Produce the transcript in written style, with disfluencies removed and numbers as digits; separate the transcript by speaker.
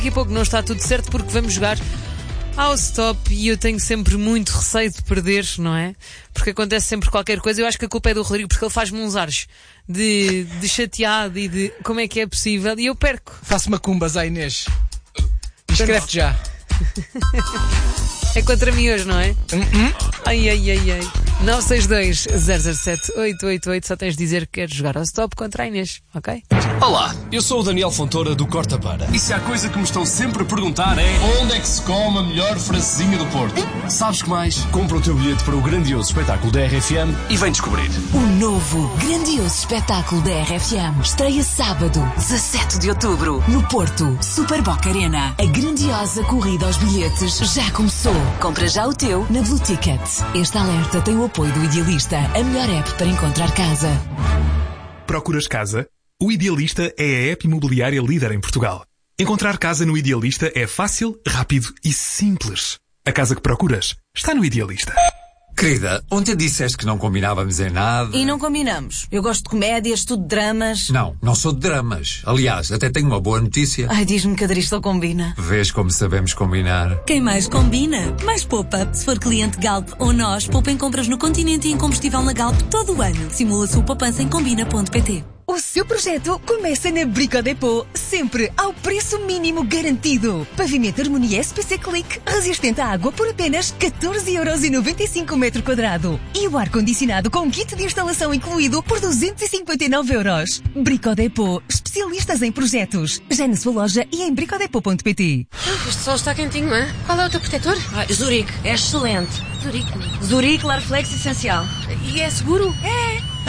Speaker 1: Daqui a pouco não está tudo certo porque vamos jogar ao stop e eu tenho sempre muito receio de perder, não é? Porque acontece sempre qualquer coisa. Eu acho que a culpa é do Rodrigo porque ele faz-me uns ares de chateado e de como é que é possível e eu perco.
Speaker 2: Faço macumbas à Inês. Inscreve-te já.
Speaker 1: É contra mim hoje, não é? Ai. 962-007-888. Só tens de dizer que queres jogar ao stop contra a Inês, ok?
Speaker 3: Olá, eu sou o Daniel Fontoura do Corta Para. E se há coisa que me estão sempre a perguntar é: onde é que se come a melhor francesinha do Porto? Sabes que mais? Compra o teu bilhete para o grandioso espetáculo da RFM e vem descobrir.
Speaker 4: O novo, grandioso espetáculo da RFM estreia sábado, 17 de outubro, no Porto, Super Boca Arena. A grandiosa corrida aos bilhetes já começou. Compra já o teu na Blue Ticket. Este alerta tem o apoio do Idealista, a melhor app para encontrar casa.
Speaker 5: Procuras casa? O Idealista é a app imobiliária líder em Portugal. Encontrar casa no Idealista é fácil, rápido e simples. A casa que procuras está no Idealista.
Speaker 6: Querida, ontem disseste que não combinávamos em nada.
Speaker 7: E não combinamos. Eu gosto de comédias, tu de dramas.
Speaker 6: Não sou de dramas. Aliás, até tenho uma boa notícia.
Speaker 7: Ai, diz-me que a Adristal combina.
Speaker 6: Vês como sabemos combinar.
Speaker 8: Quem mais combina, mais poupa. Se for cliente Galp ou nós, poupa em compras no continente e em combustível na Galp todo o ano. Simula a sua poupança em combina.pt.
Speaker 9: O seu projeto começa na Brico Depot, sempre ao preço mínimo garantido. Pavimento Harmonia SPC Click, resistente à água por apenas 14,95€ metro quadrado. E o ar-condicionado com kit de instalação incluído por 259€. Brico Depot, especialistas em projetos. Já na sua loja e em bricodepot.pt.
Speaker 10: Este sol está quentinho, não é? Qual é o teu protetor?
Speaker 7: Zurique, é excelente.
Speaker 10: Zurique.
Speaker 7: Zurique Larflex Essencial.
Speaker 10: E é seguro?
Speaker 7: É.